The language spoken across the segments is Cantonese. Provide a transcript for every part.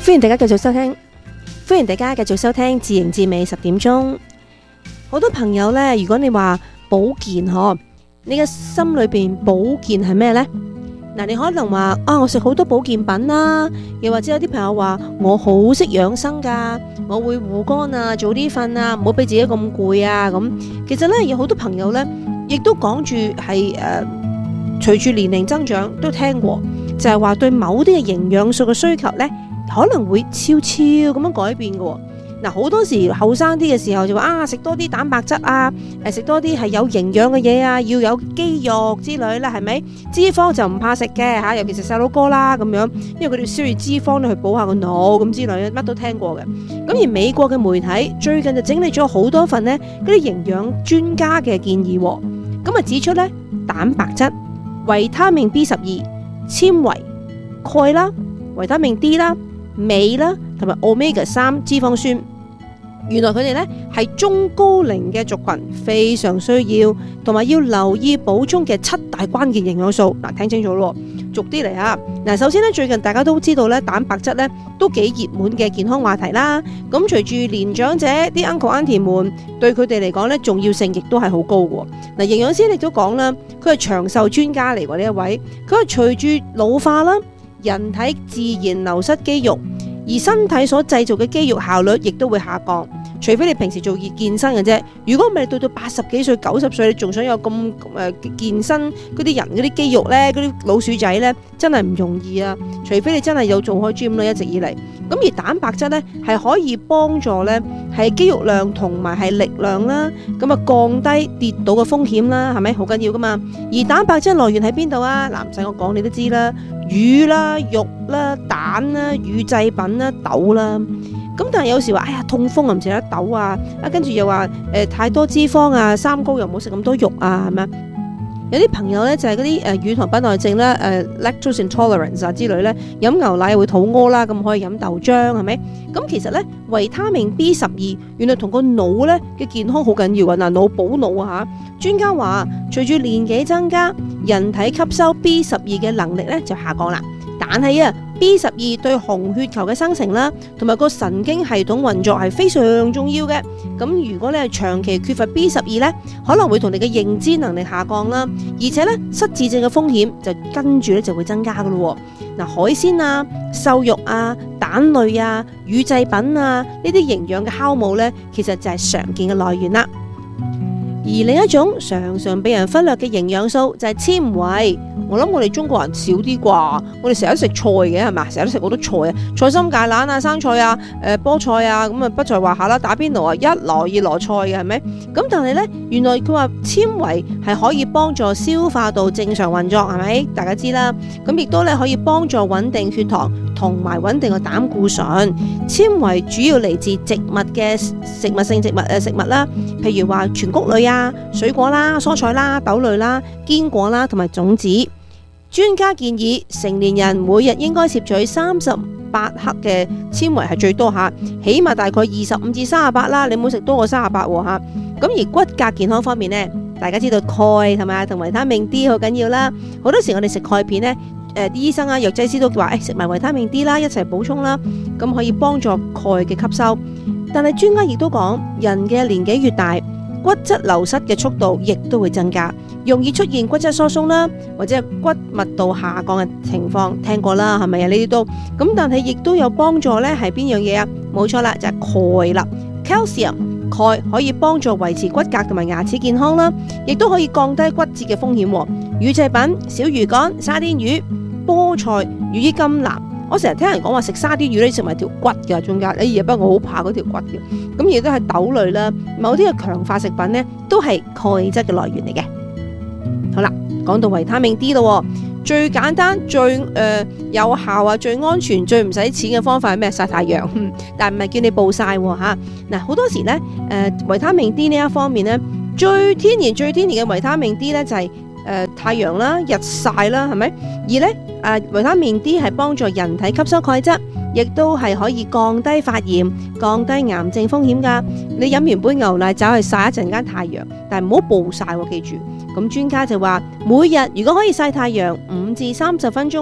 歡迎大家繼續收聽自營自美10點鐘。好多朋友呢，如果你話保健你嘅心裏邊保健係咩呢？嗱，你可能話我食好多保健品啦，又或者有啲朋友話我好識養生噶，我會護肝啊，早啲瞓啊，唔好俾自己咁攰啊咁。其實呢，有好多朋友呢，亦都講住係隨住年齡增長都聽過，就係話對某啲嘅營養素嘅需求呢，可能會悄悄咁樣改變嘅。嗱，好多時後生啲嘅時候就話食多啲蛋白質啊，食多啲係有營養嘅嘢啊，要有肌肉之類啦，係咪？脂肪就唔怕食嘅吓，尤其是細佬哥啦咁樣，因為佢哋需要脂肪去補下個腦咁之類，乜都聽過嘅。咁而美國嘅媒體最近就整理咗好多份呢嗰啲營養專家嘅建議，咁指出呢，蛋白質、維他命 B12、纖維、鈣啦、維他命 D 啦、鎂啦，同埋 Omega 3脂肪酸，原來佢哋呢係中高齡嘅族群非常需要，同埋要留意補充嘅7大關鍵營養素。嗱，聽清楚咯，逐啲嚟啊！嗱，首先呢，最近大家都知道呢，蛋白質呢都幾熱門嘅健康話題啦。咁隨住年長者啲 uncle auntie 們對佢哋嚟講呢，重要性亦都係好高嘅。嗱，營養師亦都講啦，佢係長壽專家嚟喎呢一位，佢係隨住老化啦，人體自然流失肌肉，而身體所製造嘅肌肉效率亦都會下降，除非你平時做健身嘅啫。如果唔係到到80幾歲、90歲，你仲想有咁健身嗰啲人嗰啲肌肉呢，嗰啲老鼠仔呢，真係唔容易啊！除非你真係有做開 gym 啦，一直以嚟。咁而蛋白質呢，係可以幫助呢係肌肉量同埋係力量啦，咁降低跌倒嘅風險啦，係咪好緊要噶嘛？而蛋白質來源喺邊度啊？嗱，唔使我講你都知啦，魚啦、肉啦、蛋啦、乳製品啦、豆啦。咁但係有時話，痛風又唔食得豆啊，跟住又話太多脂肪啊，三高又唔好食咁多肉啊，係咪？有啲朋友咧就係嗰啲乳糖不耐症啦、lactose intolerance 啊之類咧，飲牛奶會肚屙啦，咁可以飲豆漿，係咪？咁其實咧維他命 B12原來同個腦咧嘅健康好緊要啊！嗱，腦補腦啊嚇，專家話隨住年紀增加，人體吸收 B12嘅能力咧就下降啦。但係B12對紅血球嘅生成啦，同埋個神經系統運作係非常重要嘅。咁如果你係長期缺乏 B12咧，可能會同你嘅認知能力下降啦，而且咧失智症嘅風險就跟住咧就會增加噶咯。嗱，海鮮啊、瘦肉啊、蛋類啊、乳製品啊呢啲營養嘅酵母咧，其實就係常見嘅來源啦。而另一種常常被人忽略嘅營養素就係纖維。我諗我哋中國人少啲啩，我哋成日都食菜嘅係嘛，成日都食好多菜啊，菜心芥蘭啊、生菜啊、菠菜啊，咁不在話下啦。打邊爐啊，一籮二籮菜嘅係咪？咁但係呢，原來佢話纖維係可以幫助消化道正常運作，係咪？大家知啦。咁亦都咧可以幫助穩定血糖同埋穩定個膽固醇。纖維主要嚟自植物嘅食物性食物啦，譬如話全穀類啊、水果啦、蔬菜啦、豆類啦、堅果啦同埋種子。專家建議成年人每日應該攝取38克嘅纖維係最多吓，起碼大概25至38啦，你唔好食多過38吓。咁而骨骼健康方面呢，大家知道鈣同埋同維他命 D 好緊要啦。好多時我哋食鈣片呢，啲醫生啊、藥劑師都話食埋維他命 D 啦，一齊補充啦，咁可以幫助鈣嘅吸收。但係專家亦都講，人嘅年紀越大，骨質流失嘅速度亦都會增加，容易出現骨質疏鬆啦，或者係骨密度下降嘅情況，聽過啦，係咪啊？呢啲都咁，但係亦都有幫助呢，係邊樣嘢啊？冇錯啦，就係鈣啦 ，calcium， 鈣可以幫助維持骨骼同埋牙齒健康啦，亦都可以降低骨折嘅風險。乳製品、小魚乾、沙甸魚、菠菜、羽衣甘藍。我成日聽人講話食沙甸魚咧，食埋條骨嘅中間，不過我好怕嗰條骨嘅。咁亦都係豆類啦，某啲嘅強化食品呢，都係鈣質嘅來源嚟嘅。好啦，講到維他命 D 咯，最簡單、最有效啊、最安全、最唔使錢嘅方法係咩？曬太陽，但唔係叫你暴曬吓。嗱，好多時呢，維他命 D 呢一方面呢，最天然嘅維他命 D 呢，就係太陽啦、日曬啦，係咪？而咧維他命 D 係幫助人體吸收鈣質，亦都係可以降低發炎、降低癌症風險噶。你飲完杯牛奶走去曬一陣間太陽，但係唔好暴曬喎，記住。咁專家就話，每日如果可以曬太陽5至30分鐘咧，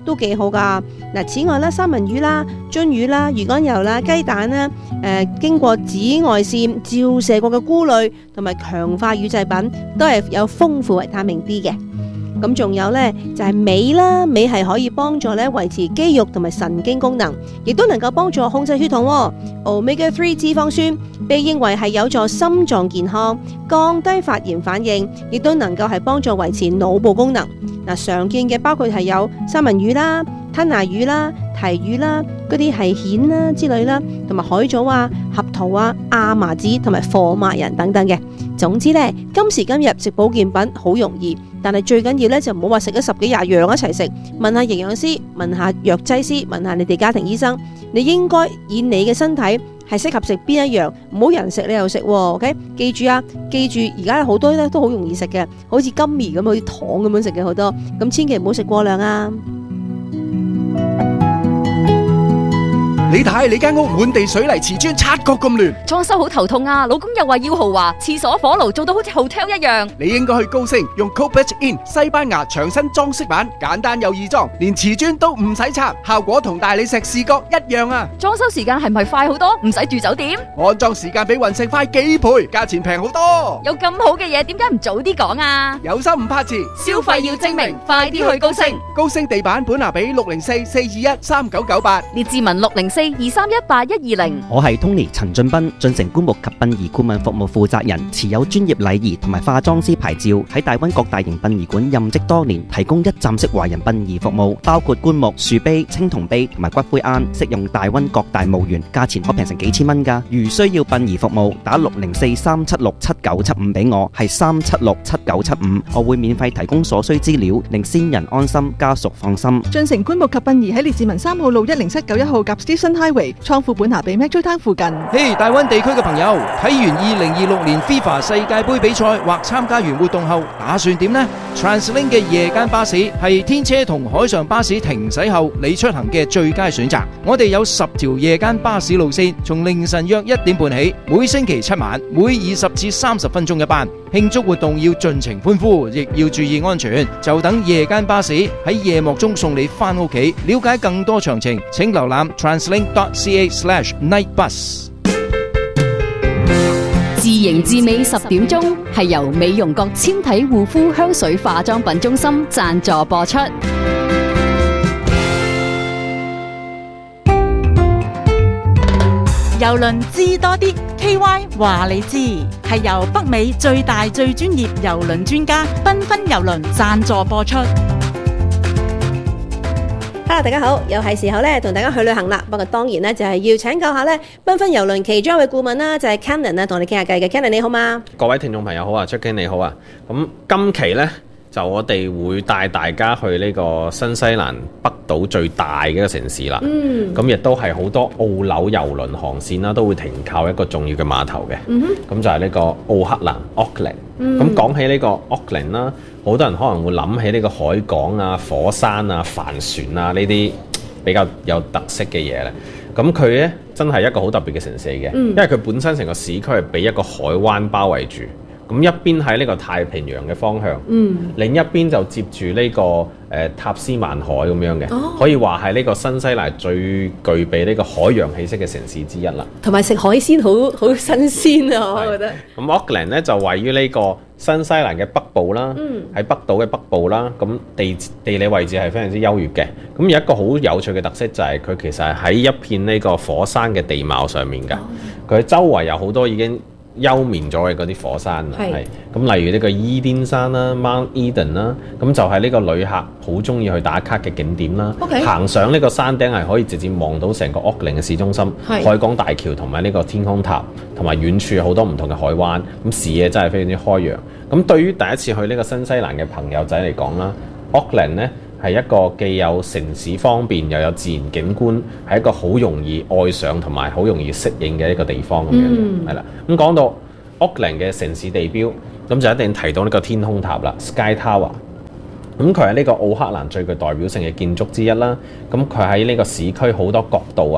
都幾好噶。嗱，此外啦，三文魚啦、津魚啦、魚肝油啦、雞蛋啦，經過紫外線照射過嘅菇類同埋強化乳製品，都係有豐富維他命 D 嘅。咁仲有呢，就係鎂啦，鎂係可以幫助咧維持肌肉同埋神經功能，亦都能夠幫助控制血糖。Omega 3脂肪酸被認為係有助心臟健康、降低發炎反應，亦都能夠係幫助維持腦部功能。嗱，常見嘅包括係有三文魚啦、吞拿魚啦、提魚啦，嗰啲係蜆啦之類啦，同埋海藻啊、合桃啊、亞麻籽同埋火麻仁等等嘅。總之呢，今時今日食保健品好容易，但係最緊要咧就唔好話食咗10幾20樣一齊食，問下營養師，問下藥劑師，問下你哋家庭醫生，你應該以你嘅身體係適合食邊一樣，唔好人食你又食，OK？記住啊，記住而家好多咧都好容易食嘅，好似金棉咁，好似糖咁樣食嘅好多，咁千祈唔好食過量啊！ 你睇你間屋滿地水泥瓷磚，察覺咁亂， 裝修好頭痛啊！老公又話要豪華，廁所火爐做到好似 hotel 一樣。 你應該去高升用 Copech In 西班牙牆身裝飾板，簡單又易裝，連瓷磚都唔使拆，效果同大理石視覺一樣啊！ 裝修時間係咪快好多？唔使住酒店？ 安裝時間比雲石快幾倍，價錢平好多。 有咁好嘅嘢，點解唔早啲講啊？ 有心唔怕遲， 消費要精明，快啲去高升。 高升地板本拿比604-421-3998， 列治文604-231-8120。 我係 Tony 陳俊斌，進城棺木及殯儀顧問服務負責人，持有專業禮儀同埋化妝師牌照，喺大溫各大型殯儀館任職多年，提供一站式華人殯儀服務，包括棺木、樹碑、青銅碑同埋骨灰龕，適用大溫各大墓園，價錢可平成幾千蚊㗎。如需要殯儀服務，打604-376-7975俾我，係376-7975，我會免費提供所需資料，令先人安心，家屬放心。 進城棺木及殯儀喺列治文3號路10791號夾 Station Highway，倉庫本拿比 Metro Town 附近。 嘿，大灣地區嘅朋友，睇完2026年 FIFA 世界盃比賽或參加完活動後，打算點呢？ TransLink 嘅夜間巴士係天車同海上巴士停駛後你出行嘅最佳選擇。我哋有10條夜間巴士路線，從凌晨約1點半起，每星期7晚，每20至30分鐘一班。慶祝活動要盡情歡呼，亦要注意安全。就等夜間巴士喺夜幕中送你返屋企。了解更多詳情，請瀏覽 translink.ca/nightbus。 自營自美10點鐘係由美容閣纖體護膚香水化妝品中心贊助播出。 郵輪知多啲 ，KY 話你知，係由北美最大最專業郵輪專家繽紛郵輪贊助播出。 Hello， 大家好，又係時候咧同大家去旅行啦。不過當然咧就係要請教下咧繽紛郵輪其中一位顧問啦，就係 Cannon 啊，同我哋傾下偈嘅。Cannon 你好嘛？ 各位聽眾朋友好啊，Jackie 你好啊。咁今期呢，就我哋會帶大家去呢個新西蘭北島最大嘅一個城市啦。咁亦都係好多澳紐郵輪航線啦，都會停靠一個重要嘅碼頭嘅。咁就係呢個奧克蘭 Auckland。咁講起呢個 Auckland 啦，好多人可能會諗起呢個海港啊、火山啊、帆船啊呢啲比較有特色嘅嘢咧。咁佢呢，真係一個好特別嘅城市嘅，因為佢本身成個市區係俾一個海灣包圍住。咁一邊喺呢個太平洋嘅方向，另一邊就接住呢個塔斯曼海咁樣嘅，可以話係呢個新西蘭最具備呢個海洋氣息嘅城市之一啦。 同埋食海鮮好新鮮啊，我覺得。 咁 Auckland 咧就位於呢個新西蘭嘅北部啦，喺北島嘅北部啦，咁地理位置係非常之優越嘅。咁有一個好有趣嘅特色就係佢其實係喺一片呢個火山嘅地貌上面㗎，佢周圍有好多已經休眠咗嘅嗰啲火山，係咁例如呢個伊甸山啦、Mount Eden 啦，咁就係呢個旅客好中意去打卡嘅景點啦。行上呢個山頂係可以直接望到成個 Auckland 嘅市中心、海港大橋同埋呢個天空塔，同埋遠處好多唔同嘅海灣，咁視野真係非常之開揚。咁對於第一次去呢個新西蘭嘅朋友仔嚟講啦 ，Auckland 呢係一個既有城市方便又有自然景觀，係一個好容易愛上同埋好容易適應嘅一個地方咁樣，係啦。咁講到 Auckland 嘅城市地標，咁就一定提到呢個天空塔啦 ，Sky Tower。咁佢係呢個奧克蘭最具代表性嘅建築之一啦。咁佢喺呢個市區好多角度啊，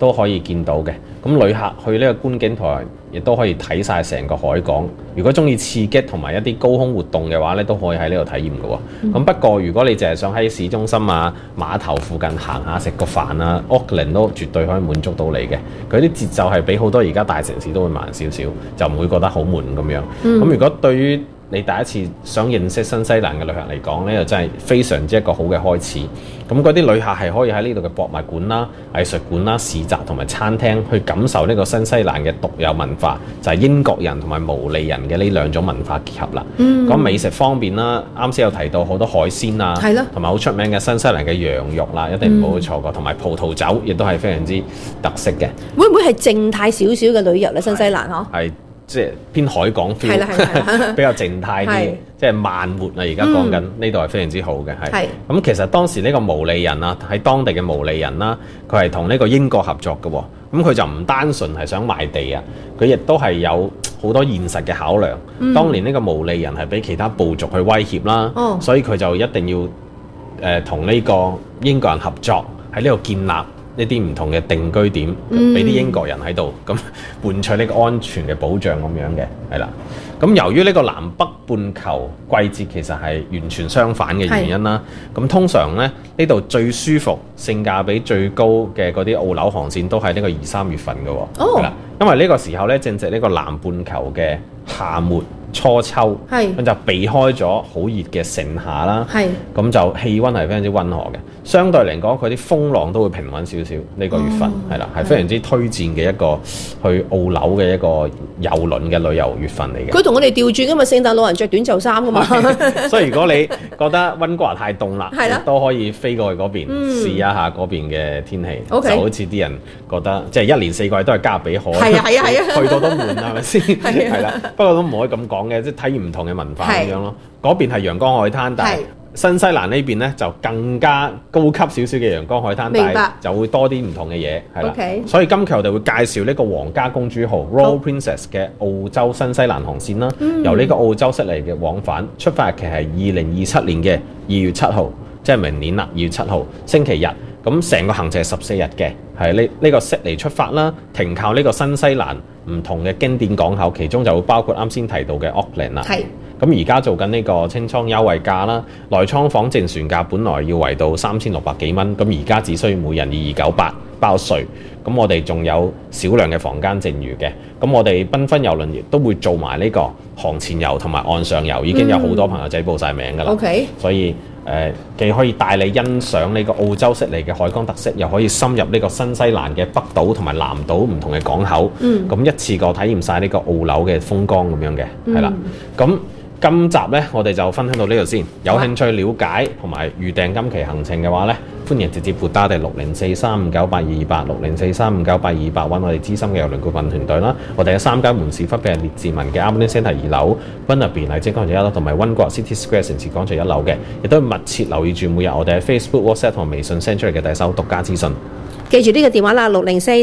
都可以見到嘅。咁旅客去呢個觀景台亦都可以睇晒成個海港。如果中意刺激同埋一啲高空活動嘅話咧，都可以喺呢度體驗嘅喎。咁不過如果你淨係想喺市中心啊、碼頭附近行下食個飯啊 Auckland 都絕對可以滿足到你嘅。佢啲節奏係比好多而家大城市都會慢少少，就唔會覺得好悶咁樣。咁如果對於你第一次想認識新西蘭嘅旅客嚟講呢，就真係非常之一個好嘅開始。咁嗰啲旅客係可以喺呢度嘅博物館啦、藝術館啦、市集同埋餐廳去感受呢個新西蘭嘅獨有文化，就係英國人同埋毛利人嘅呢兩種文化結合啦。講美食方面啦，啱先有提到好多海鮮啊，同埋好出名嘅新西蘭嘅羊肉啦，一定唔好錯過。同埋葡萄酒亦都係非常之特色嘅。 會唔會係靜態少少嘅旅遊咧？新西蘭嗬？ 係。即係偏海港 feel，比較靜態啲，即係慢活啊！而家講緊呢度係非常之好嘅，係。咁其實當時呢個毛利人啊，喺當地嘅毛利人啦，佢係同呢個英國合作嘅喎。咁佢就唔單純係想賣地啊，佢亦都係有好多現實嘅考量。當年呢個毛利人係俾其他部族去威脅啦，所以佢就一定要同呢個英國人合作喺呢度建立呢啲唔同嘅定居點，俾啲英國人喺度，咁換取呢個安全嘅保障咁樣嘅，係啦。咁由於呢個南北半球季節其實係完全相反嘅原因啦，咁通常咧呢度最舒服、性價比最高嘅嗰啲澳紐航線都係呢個2、3月份嘅喎，係啦，因為呢個時候咧正值呢個南半球嘅夏末初秋，咁就避開咗好熱嘅盛夏啦，咁就氣温係非常之温和嘅，相對嚟講佢啲風浪都會平穩少少。呢個月份係啦，係非常之推薦嘅一個去澳紐嘅一個郵輪嘅旅遊月份嚟嘅。 佢同我哋調轉㗎嘛，聖誕老人着短袖衫㗎嘛， 所以如果你覺得温哥華太凍啦，都可以飛過去嗰邊試一下嗰邊嘅天氣，就好似啲人覺得即係一年4季都係加勒比海，去到都悶係咪先？係啦，不過都唔可以咁講嘅，即係體驗唔同嘅文化咁樣咯。嗰邊係陽光海灘，但係新西蘭呢邊咧就更加高級少少嘅陽光海灘，但係就會多啲唔同嘅嘢係啦。所以今期我哋會介紹呢個皇家公主號 Royal Princess 嘅澳洲新西蘭航線啦，由呢個澳洲悉尼嘅往返，出發日期係2027年嘅2月7號，即係明年啦，2月7號星期日。咁成個行程係14日嘅，係呢個悉尼出發啦，停靠呢個新西蘭唔同嘅經典港口，其中就會包括啱先提到嘅 Auckland 啦。咁而家做緊呢個清倉優惠價啦，內倉房淨船價本來要圍到3600幾蚊，咁而家只需要每人2298包稅。咁我哋仲有少量嘅房間剩餘嘅，咁我哋繽紛郵輪亦都會做埋呢個航前遊同埋岸上遊，已經有好多朋友仔報晒名㗎啦。所以既可以帶你欣賞呢個澳洲悉尼嘅海港特色，又可以深入呢個新西蘭嘅北島同埋南島唔同嘅港口，咁一次過體驗晒呢個澳紐嘅風光咁樣嘅，係啦。咁今集呢，我哋就分享到呢度先。有興趣了解同埋預訂今期行程嘅話呢，歡迎直接撥打我哋6043598228 6043598228揾我哋資深嘅郵輪顧問團隊啦。我哋有3間門市，分別係列治文嘅 Armani Centre 2樓、Burnaby 麗晶廣場1樓同埋溫哥華 City Square 城市廣場1樓嘅，亦都密切留意住每日我哋喺 Facebook、WhatsApp 同埋微信 send 出嚟嘅第一手獨家資訊。 記住呢個電話啦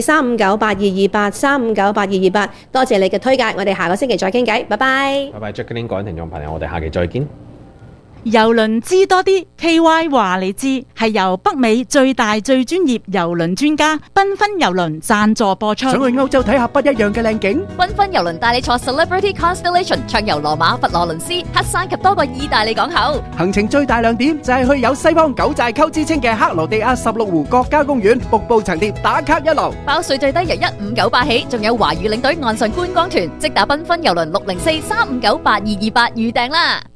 ，6043598228 3598228，多謝你嘅推介，我哋下個星期再傾偈，拜拜。 拜拜 Jacqueline， 各位聽眾朋友，我哋下期再見。 郵輪知多啲 ，KY 話你知，係由北美最大最專業郵輪專家繽紛郵輪贊助播出。 想去歐洲睇下不一樣嘅靚景， 繽紛郵輪帶你坐 Celebrity Constellation 暢遊羅馬、佛羅倫斯、黑山及多個意大利港口。 行程最大亮點就係去有西方九寨溝之稱嘅克羅地亞16湖國家公園，瀑布層疊打卡一流。 包稅最低由1598起，仲有華語領隊岸上觀光團，即打繽紛郵輪6043598228預訂啦。